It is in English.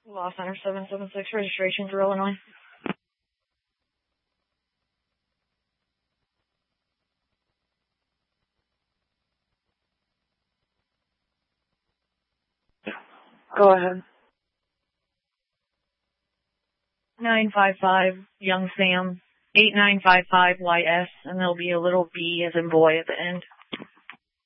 Law Center 776, registration for Illinois. Go ahead. 955 Young Sam, 8955 YS, and there'll be a little B as in boy at the end.